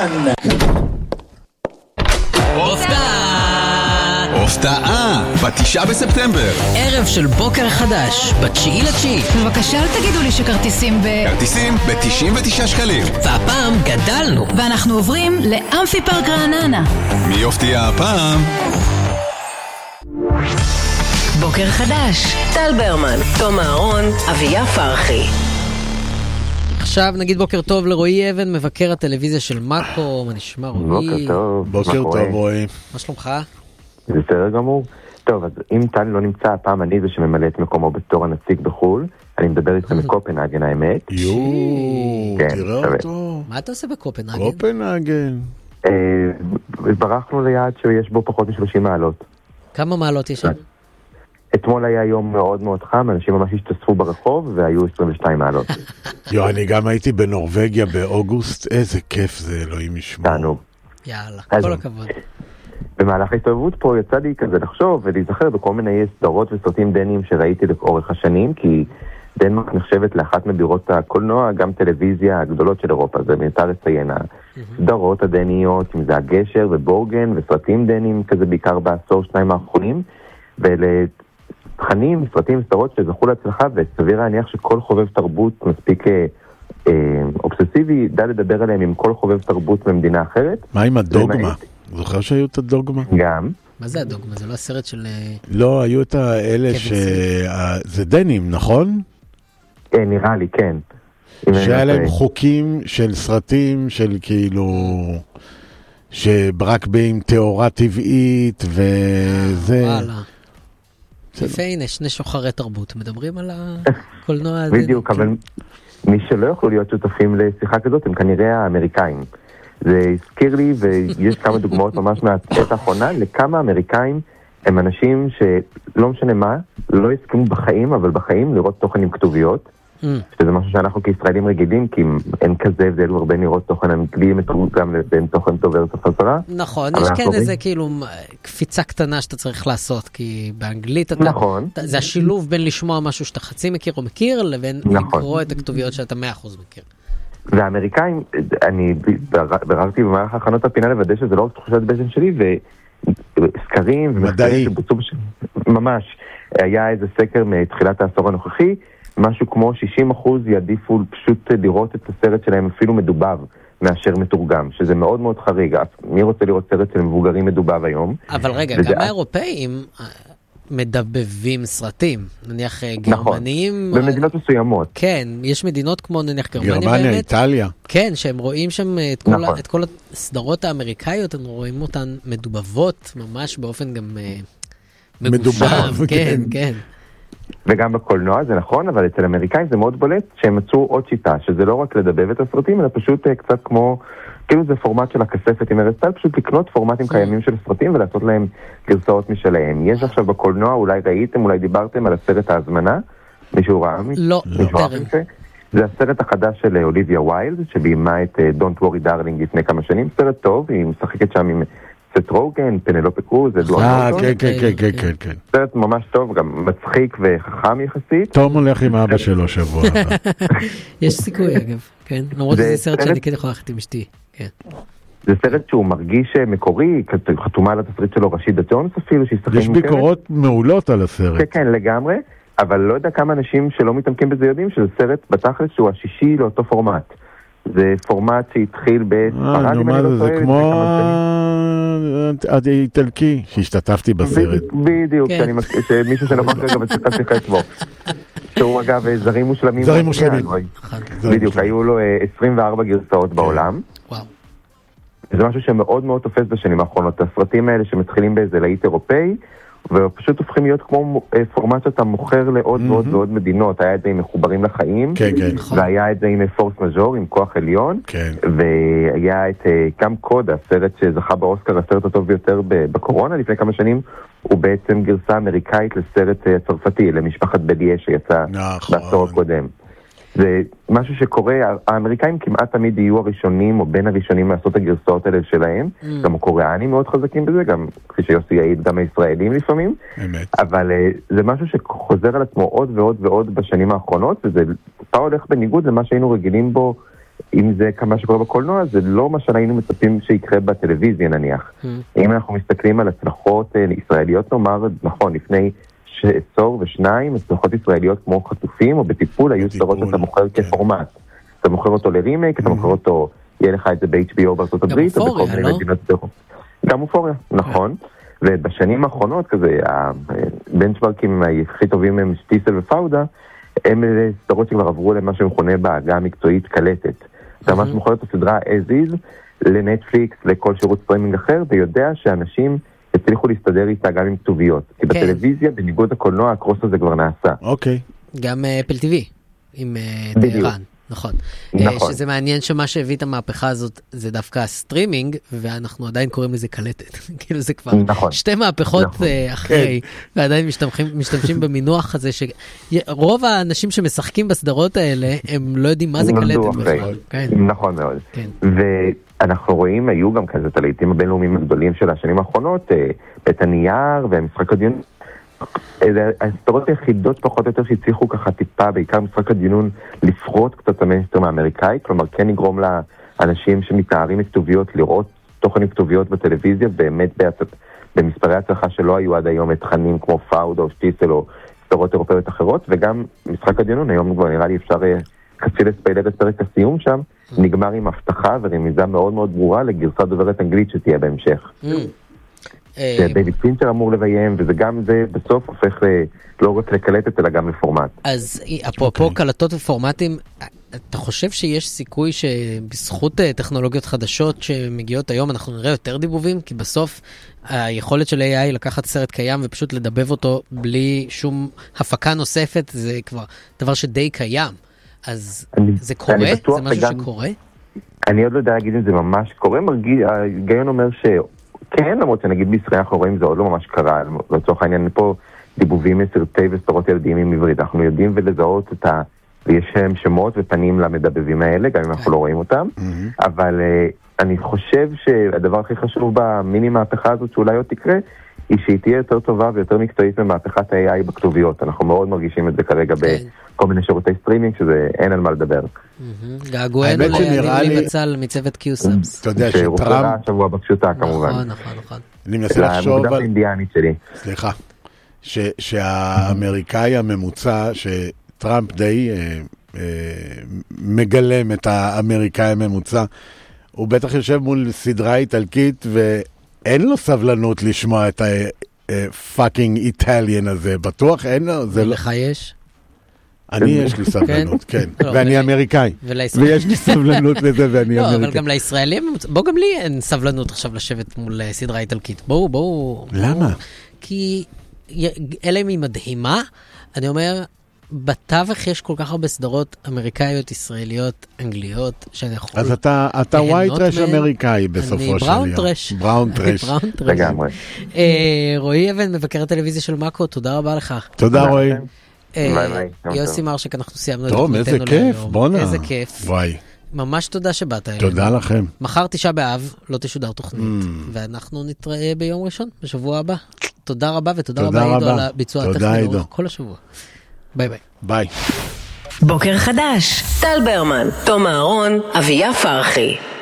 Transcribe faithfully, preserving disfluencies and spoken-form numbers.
זמן. הפתעה, בתשעה בספטמבר. ערב של בוקר חדש, בתשיעי לתשיעי. בבקשה אל תגידו לי שכרטיסים ב... כרטיסים ב-תשעים ותשעה שקלים. והפעם גדלנו. ואנחנו עוברים לאמפי פארק רעננה. מי יופתיע הפעם? בוקר חדש, טל ברמן, תום אהרון, אביה פרחי. עכשיו נגיד בוקר טוב לרועי אבן, מבקר הטלוויזיה של מאקו. מה נשמע רועי? בוקר טוב. בוקר טוב רועי. מה שלומך? זה בסדר גמור. טוב, אז אם טל לא נמצא, הפעם אני זה שממלא את מקומו בתור הנציג בחול. אני מדבר איתכם מקופנהגן, האמת. יואו, תראה אותו. מה אתה עושה בקופנהגן? קופנהגן. ברחנו ליעד שיש בו פחות מ-שלושים מעלות. כמה מעלות יש שם? אתמול היה יום מאוד מאוד חם, אנשים ממש השתספו ברחוב והיו עשרים ושתיים מעלות. יו, אני גם הייתי בנורווגיה באוגוסט, איזה כיף זה, אלוהים ישמור. תענוג. יאללה, כל הכבוד. במהלך ההסתובבות פה יצא לי כזה לחשוב ולהיזכר בכל מיני סדרות וסרטים דניים שראיתי לאורך השנים, כי דנמרק נחשבת לאחת מבירות הקולנוע, גם טלוויזיה הגדולות של אירופה, זה מיותר לציין, הסדרות הדניות, אם זה הגשר ובורגן וסרטים דנים כזה בעיקר בעשור שניים האחרונים, ואלה תכנים, סרטים, סדרות שזכו להצלחה, וסביר להניח שכל חובב תרבות מספיק אה, אה, אובססיבי, ידע לדבר עליהם עם כל חובב תרבות ממדינה אחרת. מה עם הדוגמה? זוכר שהיו את הדוגמה? גם. מה זה הדוגמה? זה לא הסרט של... לא, היו את האלה ש... זה דנים, נכון? אה, נראה לי, כן. שהיה להם חוקים של סרטים של כאילו... שברק באים תיאורה טבעית וזה... וואלה. יפה, הנה, שני שוחרי תרבות, מדברים על הקולנוע הזה. בדיוק, אבל מי שלא יכולו להיות שותפים לשיחה כזאת הם כנראה האמריקאים. זה הזכיר לי, ויש כמה דוגמאות ממש מהעת האחרונה, לכמה האמריקאים הם אנשים שלא משנה מה, לא הסכימו בחיים, אבל בחיים לראות תוכן עם כתוביות, שזה משהו שאנחנו כישראלים רגילים, כי אין כזה הבדל הרבה לראות תוכן אנגלי, גם בין תוכן טוב ורצף עשרה. נכון, יש כן איזה כאילו קפיצה קטנה שאתה צריך לעשות, כי באנגלית אתה... נכון. זה השילוב בין לשמוע משהו שאתה חצי מכיר או מכיר, לבין לקרוא את הכתוביות שאתה מאה אחוז מכיר. והאמריקאים, אני בררתי במהלך הכנות הפינה לוודא שזה לא רק תחושת בטן שלי, וסקרים ומחקרים שבוצעו ממש, היה איזה סקר מתחילת העשור הנוכחי, משהו כמו שישים אחוז יעדיפו פשוט לראות את הסרט שלהם אפילו מדובב מאשר מתורגם, שזה מאוד מאוד חריג. מי רוצה לראות סרט של מבוגרים מדובב היום? אבל רגע, גם האירופאים מדבבים סרטים, נניח גרמנים... נכון, במדינות מסוימות. כן, יש מדינות כמו נניח גרמניה. גרמניה, איטליה. כן, שהם רואים שם את כל הסדרות האמריקאיות, הם רואים אותן מדובבות ממש באופן גם מדובב. כן, כן. וגם בקולנוע זה נכון, אבל אצל אמריקאים זה מאוד בולט שהם מצאו עוד שיטה, שזה לא רק לדבב את הסרטים, אלא פשוט קצת כמו, כאילו זה פורמט של הכספת עם ארץ צל, פשוט לקנות פורמטים קיימים של סרטים ולעשות להם גרסאות משלהם. יש עכשיו בקולנוע, אולי ראיתם, אולי דיברתם על הסרט ההזמנה, מישהו ראה? לא, לא. זה הסרט החדש של אוליביה ויילד, שביימה את Don't Worry Darling לפני כמה שנים, סרט טוב, היא משחקת שם עם... סט רוגן, פנלופה קרוז, אדוארד נורטון. אה, כן, כן, כן, כן, כן. סרט ממש טוב, גם מצחיק וחכם יחסית. תום הולך עם אבא שלו שבוע. יש סיכוי אגב, כן. למרות שזה סרט שאני כן יכול ללכת עם אשתי, כן. זה סרט שהוא מרגיש מקורי, חתומה על התסריט שלו רשידה ג'ונס אפילו, שהיא שחקן יש ביקורות מעולות על הסרט. כן, כן, לגמרי, אבל לא יודע כמה אנשים שלא מתעמקים בזה יודעים שזה סרט בתכלס שהוא השישי לאותו פורמט. זה פורמט שהתחיל בספרד, אם אני לא טועה. זה כמו האיטלקי שהשתתפתי בסרט. בדיוק, שמישהו שנכון כרגע וצריכה שיחה אצבו. שהוא אגב זרים מושלמים. זרים מושלמים. בדיוק, היו לו עשרים וארבע גרסאות בעולם. זה משהו שמאוד מאוד תופס בשנים האחרונות. הסרטים האלה שמתחילים באיזה להיט אירופאי, ופשוט הופכים להיות כמו פורמט שאתה מוכר לעוד ועוד ועוד מדינות. היה את זה עם מחוברים לחיים, והיה את זה עם פורס מז'ור, עם כוח עליון, והיה את גם קוד, הסרט שזכה באוסקר, הסרט הטוב ביותר בקורונה לפני כמה שנים, הוא בעצם גרסה אמריקאית לסרט צרפתי, למשפחת בדיה שיצא בעשור הקודם. זה משהו שקורה, האמריקאים כמעט תמיד יהיו הראשונים או בין הראשונים לעשות הגרסאות האלה שלהם, mm. גם הקוריאנים מאוד חזקים בזה, גם כפי שיוסי יעיד, גם הישראלים לפעמים, אמת. אבל uh, זה משהו שחוזר על עצמו עוד ועוד ועוד בשנים האחרונות, וזה פעם הולך בניגוד למה שהיינו רגילים בו אם זה כמה שקורה בקולנוע, זה לא מה שהיינו מצפים שיקרה בטלוויזיה נניח. Mm. אם אנחנו מסתכלים על הצלחות ישראליות, נאמר, נכון, לפני עשור ושניים, הצלחות ישראליות כמו חטופים או בטיפול, היו סדרות שאתה מוכר כפורמט. אתה מוכר אותו לרימייק, אתה מוכר אותו, יהיה לך את זה ב-אייץ' בי או בארצות הברית, או בכל מיני מדינות אחרות. גם אופוריה, נכון. ובשנים האחרונות, כזה, הבנצ'מרקים הכי טובים הם שטיסל ופאודה, הם סדרות שכבר עברו למה שמכונה בעגה המקצועית קלטת. אתה ממש מוכר את הסדרה as is לנטפליקס, לכל שירות סטרימינג אחר, ויודע שאנשים הצליחו להסתדר איתה גם עם כתוביות. כי בטלוויזיה, בניגוד הקולנוע, הקרוס הזה כבר נעשה. אוקיי. גם אפל טי וי, עם טהרן. נכון. נכון. שזה מעניין שמה שהביא את המהפכה הזאת זה דווקא הסטרימינג, ואנחנו עדיין קוראים לזה קלטת. כאילו זה כבר נכון. שתי מהפכות נכון. אחרי, כן. ועדיין משתמשים, משתמשים במינוח הזה, שרוב האנשים שמשחקים בסדרות האלה, הם לא יודעים מה זה קלטת בכלל. כן. נכון מאוד. כן. ואנחנו רואים, היו גם כזה את הלעיתים הבינלאומיים הגדולים של השנים האחרונות, את הנייר והמשחק הדיון, הסדרות היחידות פחות או יותר שהצליחו ככה טיפה, בעיקר משחק הדיונון, לפרוט קצת המיינסטרים האמריקאי, כלומר כן יגרום לאנשים שמתארים את כתוביות, לראות תוכן כתוביות בטלוויזיה, באמת במספרי הצלחה שלא היו עד היום את תכנים כמו פאודה או שטיסל או סדרות אירופאיות אחרות, וגם משחק הדיונון, היום כבר נראה לי אפשר חצי לספיילר את פרק הסיום שם, נגמר עם הבטחה ורמיזה מאוד מאוד ברורה לגרסה דוברת אנגלית שתהיה בהמשך. דייוויד פינצ'ר אמור לביים, וזה גם זה בסוף הופך לא רק לקלטת, אלא גם לפורמט. אז אפרופו קלטות ופורמטים, אתה חושב שיש סיכוי שבזכות טכנולוגיות חדשות שמגיעות היום, אנחנו נראה יותר דיבובים? כי בסוף היכולת של איי איי לקחת סרט קיים ופשוט לדבב אותו בלי שום הפקה נוספת, זה כבר דבר שדי קיים. אז זה קורה? זה משהו שקורה? אני עוד לא יודע להגיד אם זה ממש קורה. ההיגיון אומר ש... כן, למרות שנגיד בישראל אנחנו רואים זה עוד לא ממש קרה, לצורך העניין פה דיבובים מסרטי וסדרות ילדים עם עברית, אנחנו יודעים ולזהות את ה... ויש להם שמות ופנים למדבבים האלה, גם אם אנחנו לא רואים אותם, אבל אני חושב שהדבר הכי חשוב במיני מהפכה הזאת שאולי עוד תקרה, היא שהיא תהיה יותר טובה ויותר מקצועית ממהפכת ה-איי איי בכתוביות, אנחנו מאוד מרגישים את זה כרגע בכל מיני שירותי סטרימינג, שזה אין על מה לדבר. געגוענו לנימלי בצל מצוות קיוסאמס. אתה יודע שטראמפ... שהופרה השבוע בפשוטה כמובן. נכון, נכון, נכון. אני מנסה לחשוב על... למוקדם האינדיאנית שלי. סליחה. שהאמריקאי הממוצע, שטראמפ די מגלם את האמריקאי הממוצע, הוא בטח יושב מול סדרה איטלקית ואין לו סבלנות לשמוע את הפאקינג איטליאן הזה. בטוח אין לו. ולך יש? אני יש לי סבלנות, כן. ואני אמריקאי. ויש לי סבלנות לזה ואני אמריקאי. לא, אבל גם לישראלים, בוא גם לי אין סבלנות עכשיו לשבת מול סדרה איטלקית. בואו, בואו. למה? כי אלה היא מדהימה. אני אומר, בתווך יש כל כך הרבה סדרות אמריקאיות, ישראליות, אנגליות, שאני יכול... אז אתה, אתה ווייט טרש אמריקאי בסופו של יום. אני בראון טרש. בראון טרש. לגמרי. רועי אבן, מבקר הטלוויזיה של מאקו, תודה רבה לך. תודה רועי. יוסי מרשק, אנחנו סיימנו את טוב, איזה כיף, בונה. איזה כיף. וואי. ממש תודה שבאת אלינו. תודה לכם. מחר תשעה באב, לא תשודר תוכנית, ואנחנו נתראה ביום ראשון, בשבוע הבא. תודה רבה, ותודה רבה עידו על הביצוע הטכני כל השבוע. ביי ביי. ביי. בוקר חדש, טל ברמן, תום אהרון, אביה פרחי.